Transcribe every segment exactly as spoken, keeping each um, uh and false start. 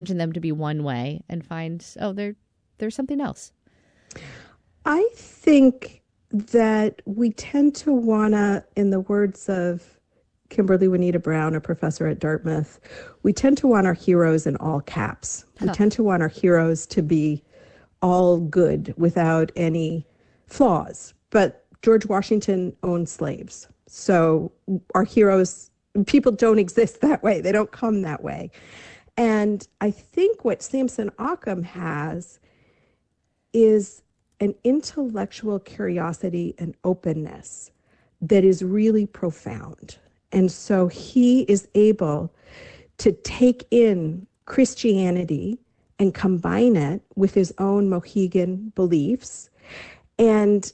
them to be one way and find, oh, there, there's something else? I think that we tend to wanna, in the words of Kimberly Juanita Brown, a professor at Dartmouth, we tend to want our heroes in all caps. We Huh. tend to want our heroes to be all good without any flaws. But George Washington owned slaves. So our heroes, people don't exist that way. They don't come that way. And I think what Samson Occam has is an intellectual curiosity and openness that is really profound. And so he is able to take in Christianity and combine it with his own Mohegan beliefs and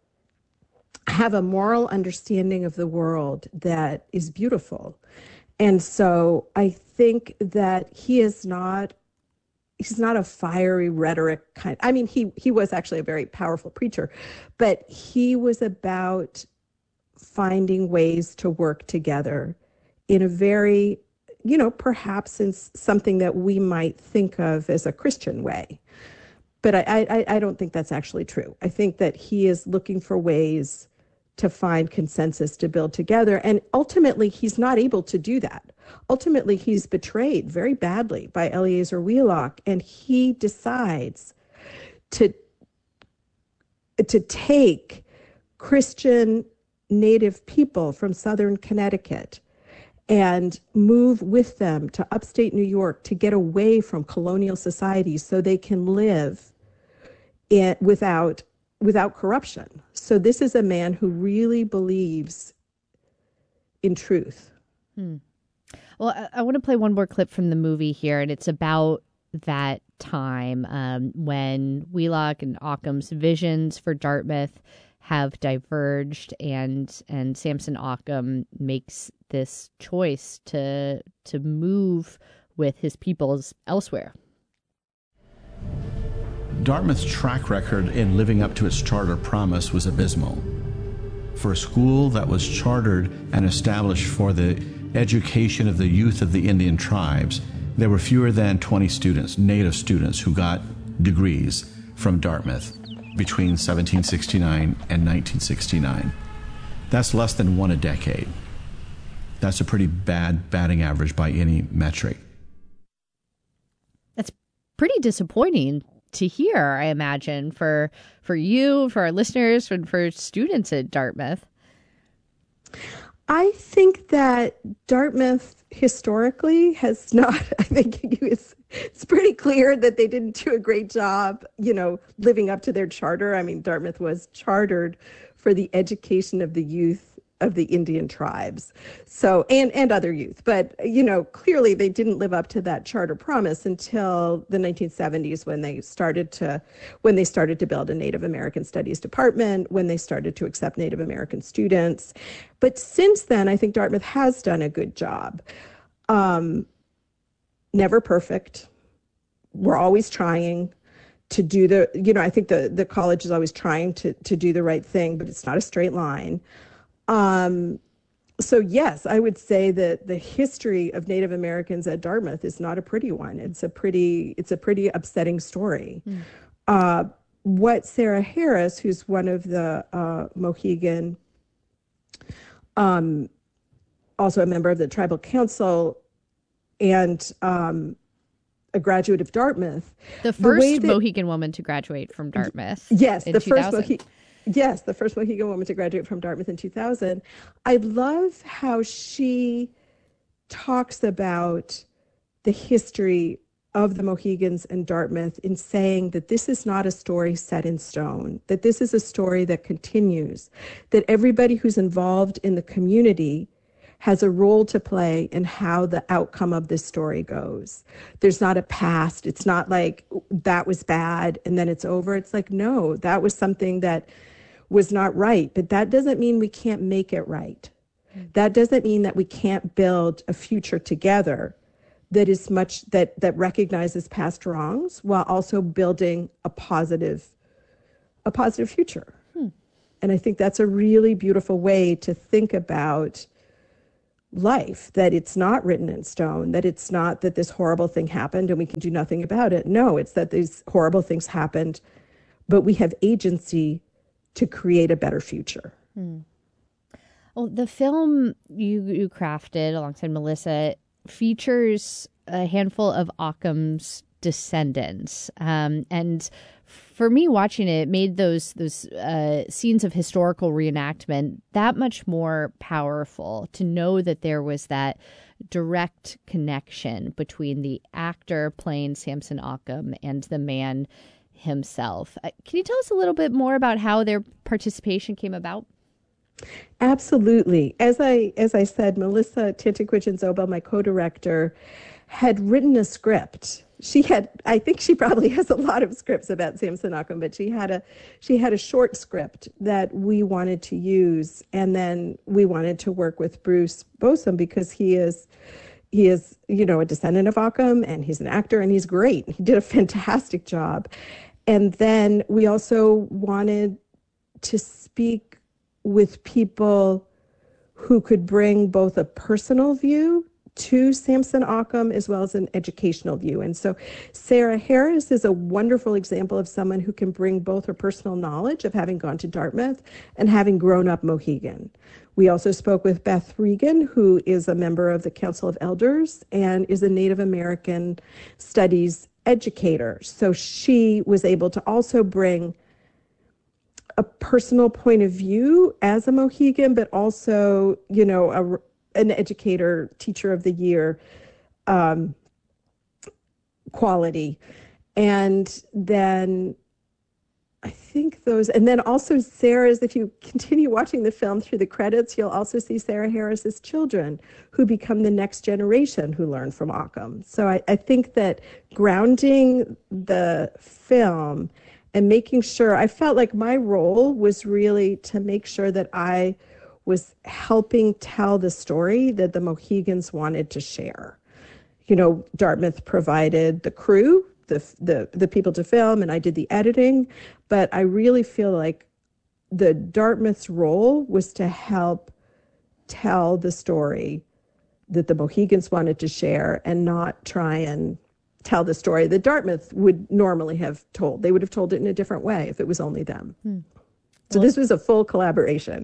have a moral understanding of the world that is beautiful. And so I think that he is not he's not a fiery rhetoric kind. I mean, he he was actually a very powerful preacher, but he was about finding ways to work together in a very, you know, perhaps in something that we might think of as a Christian way. But I, I, I don't think that's actually true. I think that he is looking for ways to find consensus to build together. And ultimately, he's not able to do that. Ultimately, he's betrayed very badly by Eleazar Wheelock, and he decides to, to take Christian Native people from Southern Connecticut and move with them to upstate New York to get away from colonial societies so they can live in, without without corruption. So this is a man who really believes in truth. Hmm. Well, I, I want to play one more clip from the movie here, and it's about that time um, when Wheelock and Occam's visions for Dartmouth have diverged, and and Samson Occam makes this choice to to move with his peoples elsewhere. Dartmouth's track record in living up to its charter promise was abysmal. For a school that was chartered and established for the education of the youth of the Indian tribes, there were fewer than twenty students, native students, who got degrees from Dartmouth between seventeen sixty-nine and nineteen sixty-nine. That's less than one a decade. That's a pretty bad batting average by any metric. That's pretty disappointing to hear, I imagine, for for you, for our listeners, and for students at Dartmouth. I think that Dartmouth historically has not, I think it's, it's pretty clear that they didn't do a great job, you know, living up to their charter. I mean, Dartmouth was chartered for the education of the youth of the Indian tribes. So, and, and other youth, but, you know, clearly they didn't live up to that charter promise until the nineteen seventies when they started to, when they started to build a Native American Studies department, when they started to accept Native American students. But since then, I think Dartmouth has done a good job. Um, never perfect. We're always trying to do the, you know, I think the, the college is always trying to, to do the right thing, but it's not a straight line. Um, so yes, I would say that the history of Native Americans at Dartmouth is not a pretty one. It's a pretty, it's a pretty upsetting story. Mm. Uh, what Sarah Harris, who's one of the uh, Mohegan, um, also a member of the tribal council and um, a graduate of Dartmouth. The first the that, Mohegan woman to graduate from Dartmouth. Yes, the two thousand. first Mohegan. Yes, the first Mohegan woman to graduate from Dartmouth in two thousand. I love how she talks about the history of the Mohegans and Dartmouth in saying that this is not a story set in stone, that this is a story that continues, that everybody who's involved in the community has a role to play in how the outcome of this story goes. There's not a past. It's not like that was bad and then it's over. It's like, no, that was something that was not right, but that doesn't mean we can't make it right. That doesn't mean that we can't build a future together that is much, that, that recognizes past wrongs while also building a positive, a positive future. Hmm. And I think that's a really beautiful way to think about life, that it's not written in stone, that it's not that this horrible thing happened and we can do nothing about it. No, it's that these horrible things happened, but we have agency to create a better future. Hmm. Well, the film you, you crafted alongside Melissa features a handful of Occam's descendants. Um, and for me, watching it, it made those those uh, scenes of historical reenactment that much more powerful, to know that there was that direct connection between the actor playing Samson Occam and the man himself. Uh, can you tell us a little bit more about how their participation came about? Absolutely. As I as I said, Melissa Tintiquidgen-Zobel, my co-director, had written a script. She had, I think she probably has a lot of scripts about Samson Occam, but she had a she had a short script that we wanted to use, and then we wanted to work with Bruce Bosom because he is he is, you know, a descendant of Occam, and he's an actor, and he's great. He did a fantastic job. And then we also wanted to speak with people who could bring both a personal view to Samson Occam as well as an educational view. And so Sarah Harris is a wonderful example of someone who can bring both her personal knowledge of having gone to Dartmouth and having grown up Mohegan. We also spoke with Beth Regan, who is a member of the Council of Elders and is a Native American Studies educator. So she was able to also bring a personal point of view as a Mohegan, but also, you know, a, an educator, teacher of the year um, quality. And then I think those, and then also Sarah's, if you continue watching the film through the credits, you'll also see Sarah Harris's children who become the next generation who learn from Occam. So I, I think that grounding the film and making sure, I felt like my role was really to make sure that I was helping tell the story that the Mohegans wanted to share. You know, Dartmouth provided the crew, the the the people to film, and I did the editing, but I really feel like the Dartmouth's role was to help tell the story that the Mohegans wanted to share and not try and tell the story that Dartmouth would normally have told. They would have told it in a different way if it was only them. Hmm. So well, this was a full collaboration.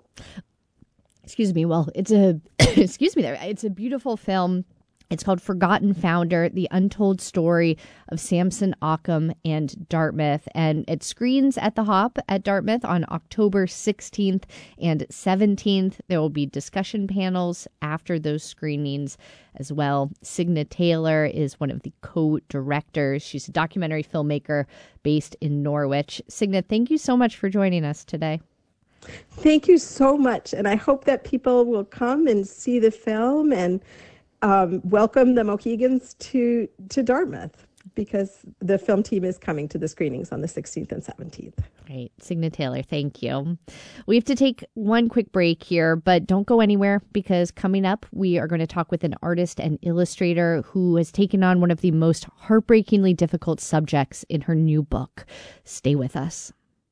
Excuse me. Well, it's a, excuse me there. It's a beautiful film. It's called Forgotten Founder, The Untold Story of Samson Occam and Dartmouth. And it screens at the Hop at Dartmouth on October sixteenth and seventeenth. There will be discussion panels after those screenings as well. Signa Taylor is one of the co-directors. She's a documentary filmmaker based in Norwich. Signa, thank you so much for joining us today. Thank you so much. And I hope that people will come and see the film and Um, welcome the Mohegans to, to Dartmouth, because the film team is coming to the screenings on the sixteenth and seventeenth. Right. Signa Taylor, thank you. We have to take one quick break here, but don't go anywhere, because coming up, we are going to talk with an artist and illustrator who has taken on one of the most heartbreakingly difficult subjects in her new book. Stay with us.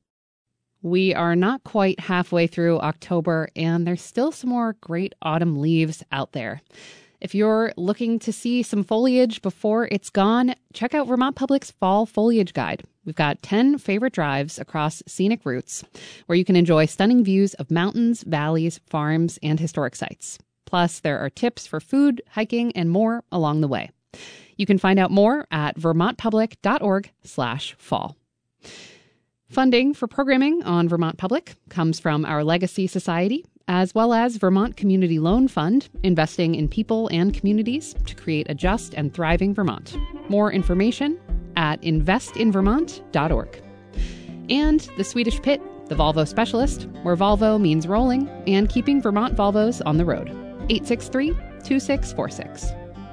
We are not quite halfway through October, and there's still some more great autumn leaves out there. If you're looking to see some foliage before it's gone, check out Vermont Public's Fall Foliage Guide. We've got ten favorite drives across scenic routes where you can enjoy stunning views of mountains, valleys, farms, and historic sites. Plus, there are tips for food, hiking, and more along the way. You can find out more at vermontpublic.org slash fall. Funding for programming on Vermont Public comes from our Legacy Society, as well as Vermont Community Loan Fund, investing in people and communities to create a just and thriving Vermont. More information at invest in vermont dot org. And the Swedish Pit, the Volvo specialist, where Volvo means rolling and keeping Vermont Volvos on the road. eight six three, two six four six.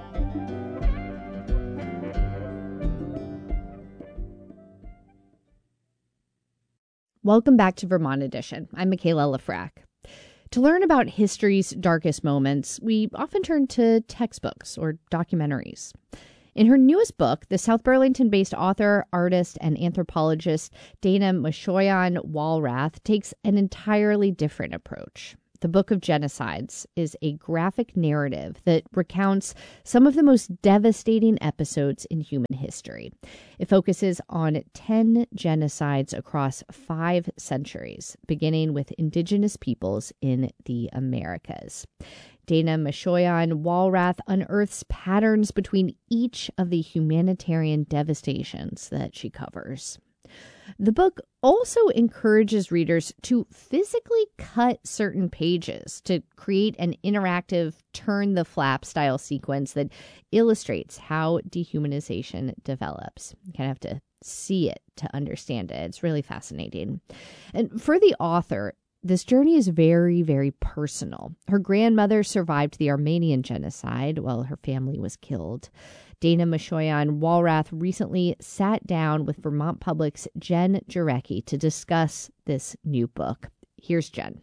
Welcome back to Vermont Edition. I'm Michaela Lafrac. To learn about history's darkest moments, we often turn to textbooks or documentaries. In her newest book, the South Burlington-based author, artist, and anthropologist Dana Mashoyan Walrath takes an entirely different approach. The Book of Genocides is a graphic narrative that recounts some of the most devastating episodes in human history. It focuses on ten genocides across five centuries, beginning with indigenous peoples in the Americas. Dana Mashoyan-Walrath unearths patterns between each of the humanitarian devastations that she covers. The book also encourages readers to physically cut certain pages to create an interactive turn the flap style sequence that illustrates how dehumanization develops. You kind of have to see it to understand it. It's really fascinating. And for the author, this journey is very, very personal. Her grandmother survived the Armenian genocide while her family was killed. Dana Mashoyan-Walrath recently sat down with Vermont Public's Jen Jarecki to discuss this new book. Here's Jen.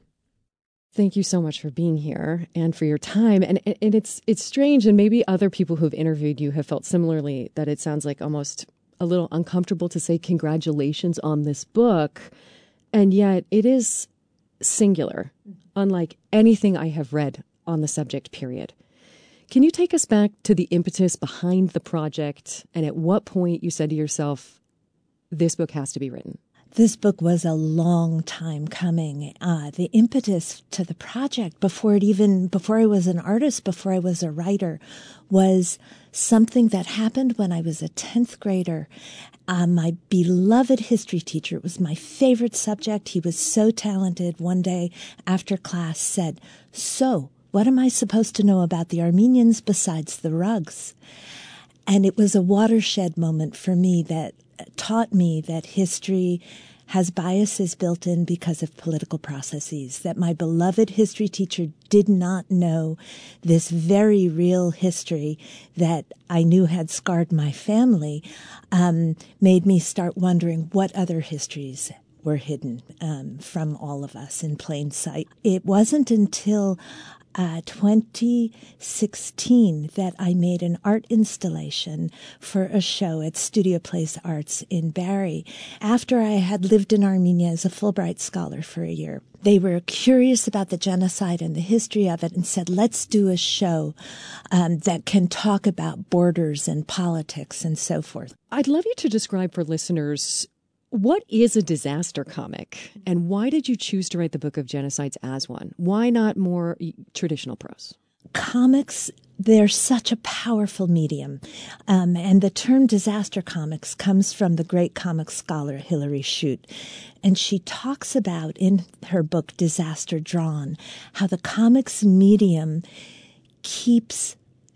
Thank you so much for being here and for your time. And, and it's it's strange, and maybe other people who've interviewed you have felt similarly, that it sounds like almost a little uncomfortable to say congratulations on this book. And yet it is singular, unlike anything I have read on the subject, period. Can you take us back to the impetus behind the project, and at what point you said to yourself, this book has to be written? This book was a long time coming. Uh, the impetus to the project, before it even, before I was an artist, before I was a writer, was something that happened when I was a tenth grader. Uh, my beloved history teacher, it was my favorite subject. He was so talented. One day after class said, "So, what am I supposed to know about the Armenians besides the rugs?" And it was a watershed moment for me that taught me that history has biases built in because of political processes, that my beloved history teacher did not know this very real history that I knew had scarred my family, um, made me start wondering what other histories were hidden um, from all of us in plain sight. It wasn't until Uh, twenty sixteen that I made an art installation for a show at Studio Place Arts in Barrie. After I had lived in Armenia as a Fulbright scholar for a year, they were curious about the genocide and the history of it and said, let's do a show um, that can talk about borders and politics and so forth. I'd love you to describe for listeners, what is a disaster comic, and why did you choose to write the Book of Genocides as one? Why not more traditional prose? Comics, they're such a powerful medium. Um, and the term disaster comics comes from the great comic scholar Hilary Shute. And she talks about in her book, Disaster Drawn, how the comics medium keeps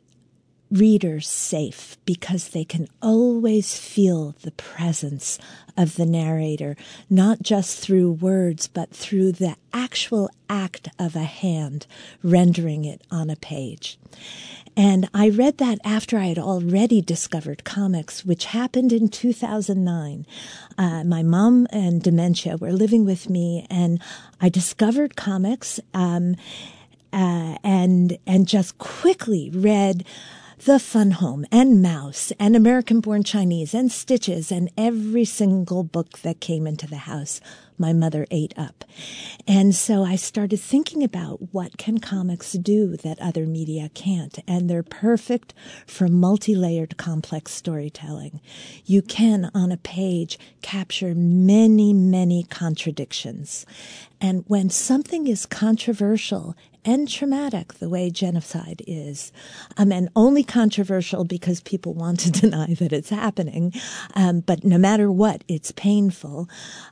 readers safe because they can always feel the presence of the narrator, not just through words, but through the actual act of a hand rendering it on a page. And I read that after I had already discovered comics, which happened in two thousand nine. Uh, my mom and dementia were living with me, and I discovered comics um, uh, and and just quickly read The Fun Home and Mouse and American-Born Chinese and Stitches and every single book that came into the house my mother ate up. And so I started thinking about what can comics do that other media can't, and they're perfect for multi-layered complex storytelling. You can, on a page, capture many, many contradictions. And when something is controversial and traumatic, the way genocide is, um, and only controversial because people want to deny that it's happening, um, but no matter what, it's painful,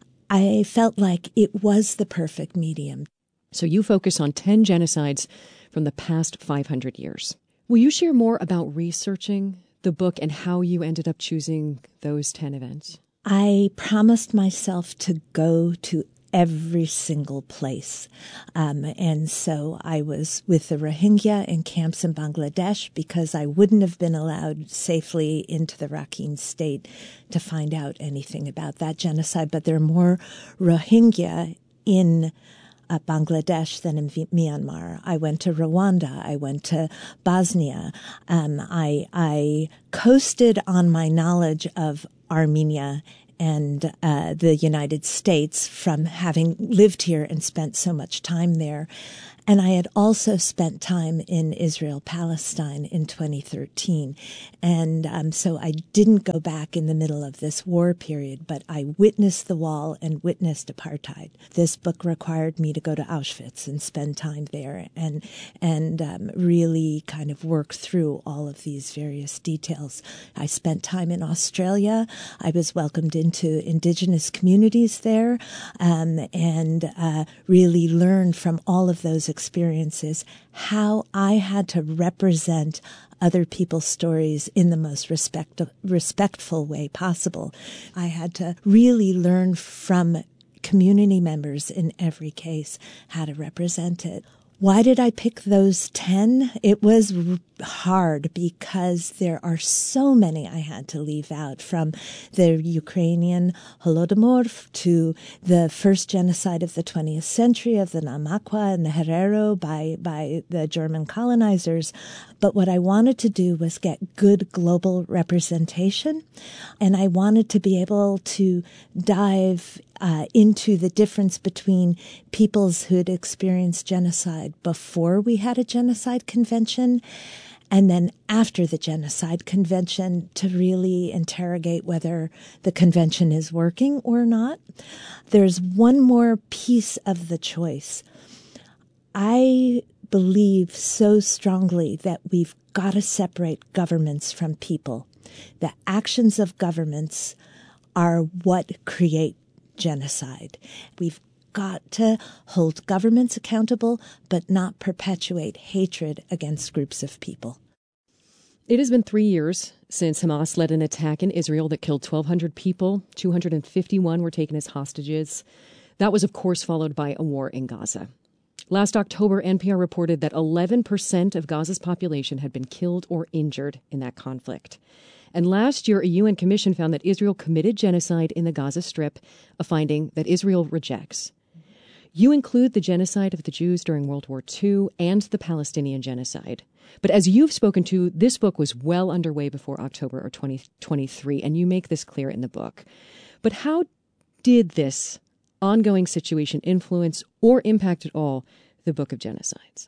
I felt like it was the perfect medium. So you focus on ten genocides from the past five hundred years. Will you share more about researching the book and how you ended up choosing those ten events? I promised myself to go to every single place. Um, and so I was with the Rohingya in camps in Bangladesh because I wouldn't have been allowed safely into the Rakhine state to find out anything about that genocide. But there are more Rohingya in uh, Bangladesh than in v- Myanmar. I went to Rwanda. I went to Bosnia. Um, I, I coasted on my knowledge of Armenia and uh, the United States from having lived here and spent so much time there. And I had also spent time in Israel, Palestine in twenty thirteen. And um, so I didn't go back in the middle of this war period, but I witnessed the wall and witnessed apartheid. This book required me to go to Auschwitz and spend time there and, and um, really kind of work through all of these various details. I spent time in Australia. I was welcomed into indigenous communities there um, and uh, really learned from all of those experiences how I had to represent other people's stories in the most respect, respectful way possible. I had to really learn from community members in every case how to represent it. Why did I pick those ten? It was hard because there are so many I had to leave out, from the Ukrainian Holodomor to the first genocide of the twentieth century of the Namakwa and the Herero by, by the German colonizers. But what I wanted to do was get good global representation, and I wanted to be able to dive Uh, into the difference between peoples who had experienced genocide before we had a genocide convention and then after the genocide convention, to really interrogate whether the convention is working or not. There's one more piece of the choice. I believe so strongly that we've got to separate governments from people. The actions of governments are what create genocide. We've got to hold governments accountable, but not perpetuate hatred against groups of people. It has been three years since Hamas led an attack in Israel that killed twelve hundred people. two hundred fifty-one were taken as hostages. That was, of course, followed by a war in Gaza. Last October, N P R reported that eleven percent of Gaza's population had been killed or injured in that conflict. And last year, a U N commission found that Israel committed genocide in the Gaza Strip, a finding that Israel rejects. You include the genocide of the Jews during World War Two and the Palestinian genocide. But as you've spoken to, this book was well underway before October of twenty twenty-three, and you make this clear in the book. But how did this ongoing situation influence or impact at all the Book of Genocides?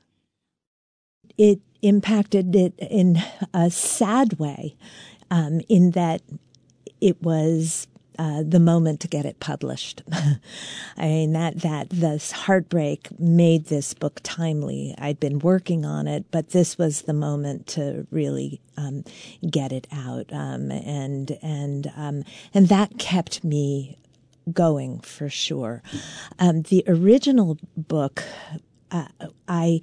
It impacted it in a sad way. Um, in that it was uh, the moment to get it published. I mean, that, that this heartbreak made this book timely. I'd been working on it, but this was the moment to really um, get it out. Um, and and um, and that kept me going for sure. Um, the original book, uh, I...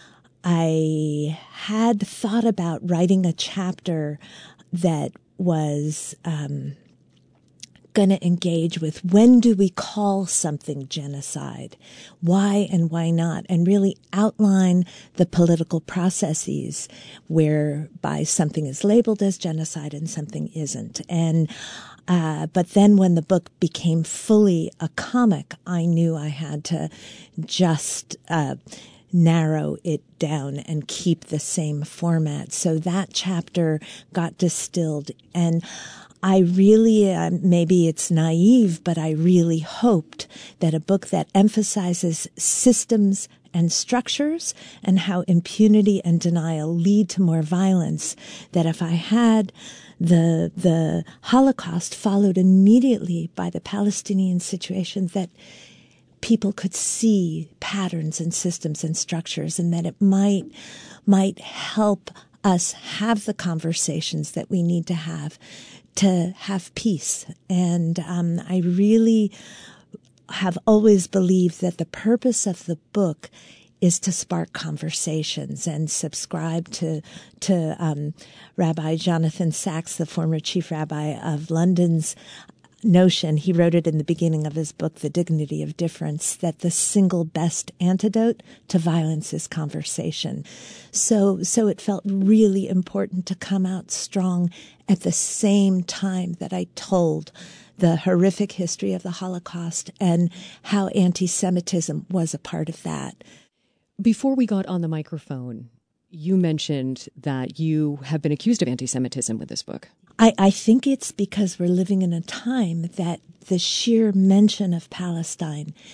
I had thought about writing a chapter that was um, going to engage with when do we call something genocide, why and why not, and really outline the political processes whereby something is labeled as genocide and something isn't. And uh, but then when the book became fully a comic, I knew I had to just uh, narrow it down and keep the same format. So that chapter got distilled. And I really, uh, maybe it's naive, but I really hoped that a book that emphasizes systems and structures and how impunity and denial lead to more violence, that if I had the the Holocaust followed immediately by the Palestinian situation, that people could see patterns and systems and structures, and that it might might help us have the conversations that we need to have to have peace. And um, I really have always believed that the purpose of the book is to spark conversations, and subscribe to to um, Rabbi Jonathan Sacks, the former chief rabbi of London's notion. He wrote it in the beginning of his book, The Dignity of Difference, that the single best antidote to violence is conversation. So, so it felt really important to come out strong at the same time that I told the horrific history of the Holocaust and how anti-Semitism was a part of that. Before we got on the microphone, you mentioned that you have been accused of anti-Semitism with this book. I, I think it's because we're living in a time that the sheer mention of Palestine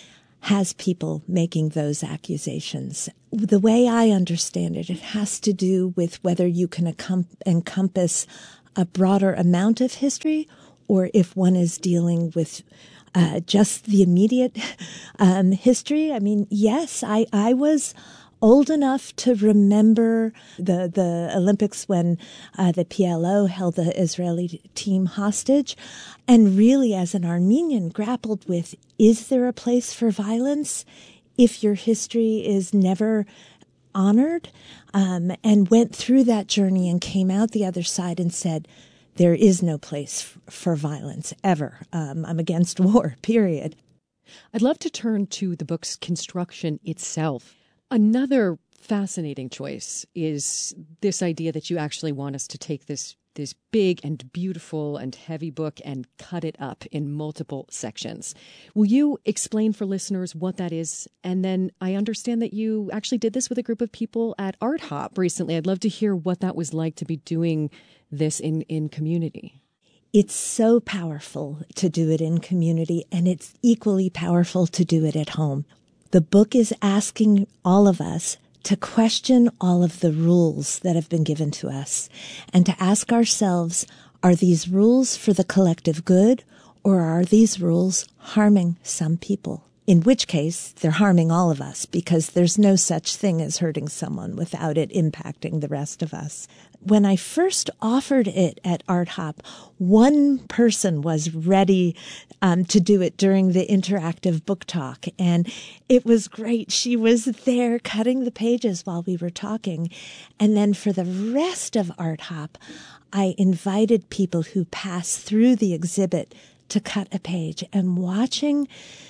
has people making those accusations. The way I understand it, it has to do with whether you can encom- encompass a broader amount of history, or if one is dealing with uh, just the immediate um, history. I mean, yes, I, I was old enough to remember the the Olympics when uh, the P L O held the Israeli team hostage, and really, as an Armenian, grappled with, is there a place for violence if your history is never honored? Um, and went through that journey and came out the other side and said, there is no place f- for violence ever. Um, I'm against war, period. I'd love to turn to the book's construction itself. Another fascinating choice is this idea that you actually want us to take this this big and beautiful and heavy book and cut it up in multiple sections. Will you explain for listeners what that is? And then I understand that you actually did this with a group of people at Art Hop recently. I'd love to hear what that was like to be doing this in, in community. It's so powerful to do it in community, and it's equally powerful to do it at home. The book is asking all of us to question all of the rules that have been given to us and to ask ourselves, are these rules for the collective good, or are these rules harming some people? In which case, they're harming all of us, because there's no such thing as hurting someone without it impacting the rest of us. When I first offered it at Art Hop, one person was ready um, to do it during the interactive book talk. And it was great. She was there cutting the pages while we were talking. And then for the rest of Art Hop, I invited people who passed through the exhibit to cut a page. And watching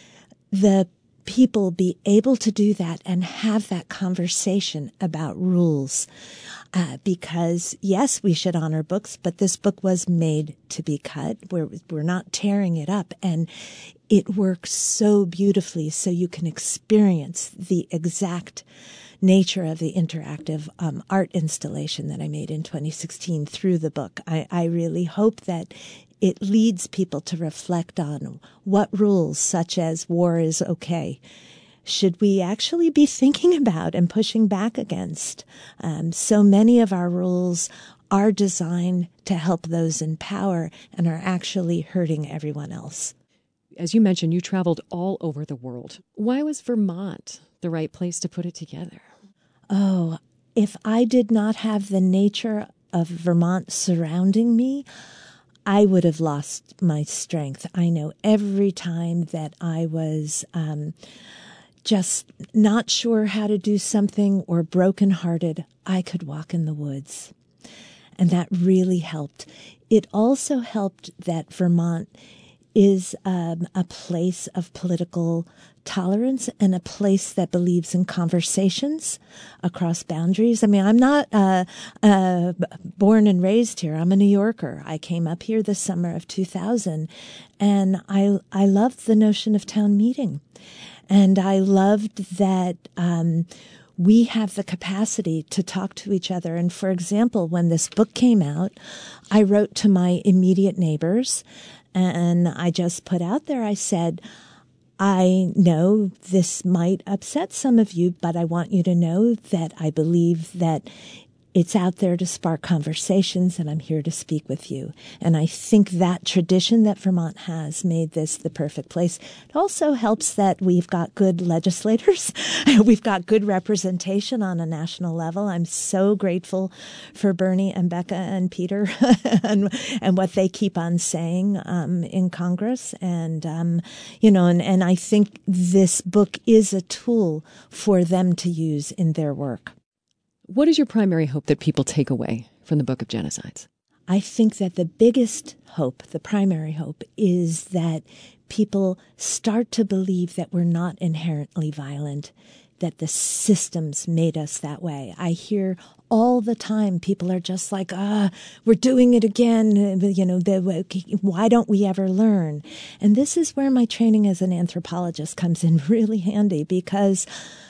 the people be able to do that and have that conversation about rules. Uh, because, yes, we should honor books, but this book was made to be cut. We're, we're not tearing it up. And it works so beautifully so you can experience the exact nature of the interactive um, art installation that I made in twenty sixteen through the book. I, I really hope that it leads people to reflect on what rules, such as war is okay, should we actually be thinking about and pushing back against. Um, so many of our rules are designed to help those in power and are actually hurting everyone else. As you mentioned, you traveled all over the world. Why was Vermont the right place to put it together? Oh, if I did not have the nature of Vermont surrounding me, I would have lost my strength. I know every time that I was um, just not sure how to do something or brokenhearted, I could walk in the woods. And that really helped. It also helped that Vermont is um, a place of political tolerance and a place that believes in conversations across boundaries. I mean, I'm not uh, uh, born and raised here. I'm a New Yorker. I came up here the summer of two thousand, and I I loved the notion of town meeting, and I loved that. Um, we have the capacity to talk to each other. And for example, when this book came out, I wrote to my immediate neighbors, and I just put out there, I said, I know this might upset some of you, but I want you to know that I believe that it's out there to spark conversations, and I'm here to speak with you. And I think that tradition that Vermont has made this the perfect place. It also helps that we've got good legislators. We've got good representation on a national level. I'm so grateful for Bernie and Becca and Peter and, and what they keep on saying um, in Congress. And, um, you know, and, and I think this book is a tool for them to use in their work. What is your primary hope that people take away from the Book of Genocides? I think that the biggest hope, the primary hope, is that people start to believe that we're not inherently violent, that the systems made us that way. I hear all the time people are just like, ah, we're doing it again. You know, the, why don't we ever learn? And this is where my training as an anthropologist comes in really handy, because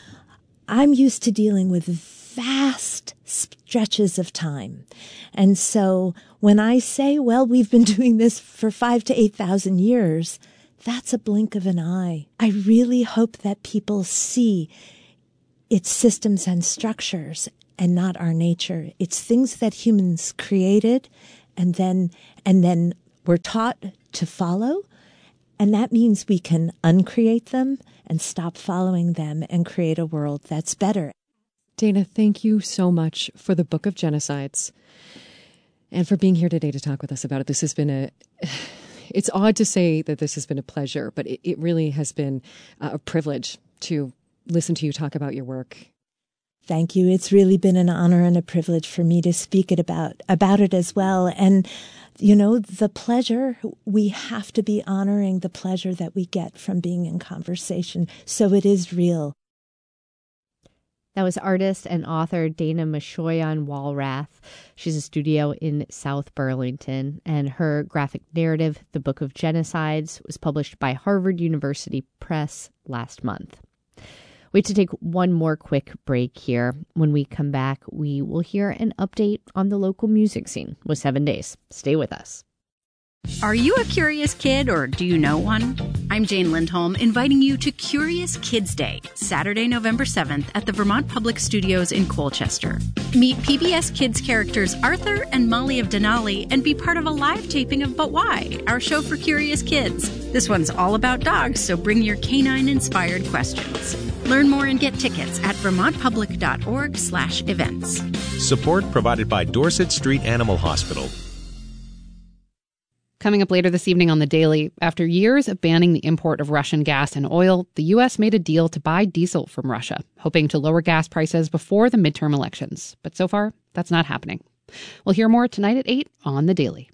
I'm used to dealing with vast stretches of time. And so when I say, well, we've been doing this for five to eight thousand years, that's a blink of an eye. I really hope that people see its systems and structures and not our nature. It's things that humans created and then and then we're taught to follow. And that means we can uncreate them and stop following them and create a world that's better. Dana, thank you so much for the Book of Genocides and for being here today to talk with us about it. This has been a... It's odd to say that this has been a pleasure, but it, it really has been a privilege to listen to you talk about your work. Thank you. It's really been an honor and a privilege for me to speak it about, about it as well. And, you know, the pleasure, we have to be honoring the pleasure that we get from being in conversation. So it is real. That was artist and author Dana Mashoyan Walrath. She's a studio in South Burlington, and her graphic narrative, The Book of Genocides, was published by Harvard University Press last month. We have to take one more quick break here. When we come back, we will hear an update on the local music scene with Seven Days. Stay with us. Are you a curious kid, or do you know one? I'm Jane Lindholm, inviting you to Curious Kids Day, Saturday, November seventh at the Vermont Public Studios in Colchester. Meet P B S Kids characters Arthur and Molly of Denali and be part of a live taping of But Why?, our show for curious kids. This one's all about dogs, so bring your canine-inspired questions. Learn more and get tickets at vermontpublic.org slash events. Support provided by Dorset Street Animal Hospital. Coming up later this evening on The Daily, after years of banning the import of Russian gas and oil, the U S made a deal to buy diesel from Russia, hoping to lower gas prices before the midterm elections. But so far, that's not happening. We'll hear more tonight at eight on The Daily.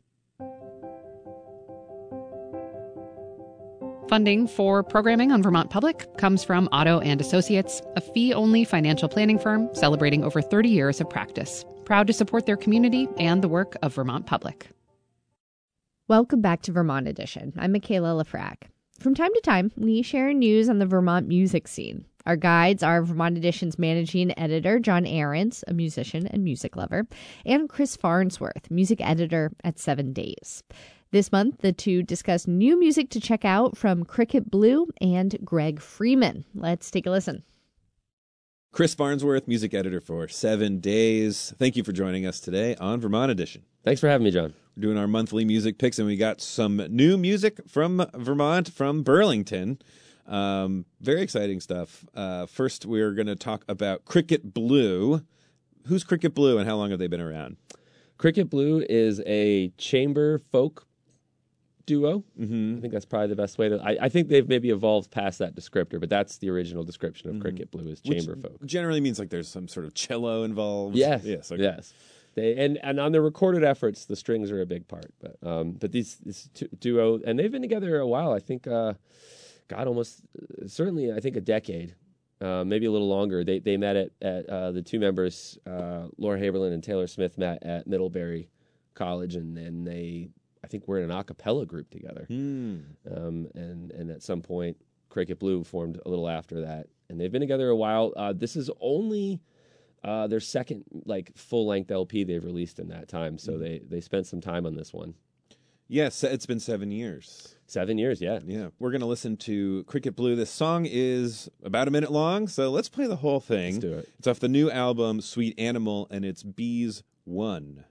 Funding for programming on Vermont Public comes from Otto and Associates, a fee-only financial planning firm celebrating over thirty years of practice. Proud to support their community and the work of Vermont Public. Welcome back to Vermont Edition. I'm Michaela Lafrac. From time to time, we share news on the Vermont music scene. Our guides are Vermont Edition's managing editor, John Ahrens, a musician and music lover, and Chris Farnsworth, music editor at Seven Days. This month, the two discuss new music to check out from Cricket Blue and Greg Freeman. Let's take a listen. Chris Farnsworth, music editor for Seven Days. Thank you for joining us today on Vermont Edition. Thanks for having me, John. We're doing our monthly music picks, and we got some new music from Vermont, from Burlington. Um, very exciting stuff. Uh, first, we're going to talk about Cricket Blue. Who's Cricket Blue, and how long have they been around? Cricket Blue is a chamber folk duo. Mm-hmm. I think that's probably the best way to... I, I think they've maybe evolved past that descriptor, but that's the original description of mm-hmm. Cricket Blue is chamber Which folk. Generally means like there's some sort of cello involved. Yes, yes, okay. yes. They, and, and on the recorded efforts, the strings are a big part. But um, but these this duo, and they've been together a while. I think, uh, God, almost certainly, I think a decade, uh, maybe a little longer. They they met at at uh, the two members, uh, Laura Haberlin and Taylor Smith, met at Middlebury College, and then they, I think, were in an a cappella group together. Mm. Um, and and at some point, Cricket Blue formed a little after that, and they've been together a while. Uh, this is only. Uh, their second, like, full-length L P they've released in that time, so mm-hmm. they, they spent some time on this one. Yes, it's been seven years. Seven years, yeah. Yeah. We're going to listen to Cricket Blue. This song is about a minute long, so let's play the whole thing. Let's do it. It's off the new album, Sweet Animal, and it's Bees One.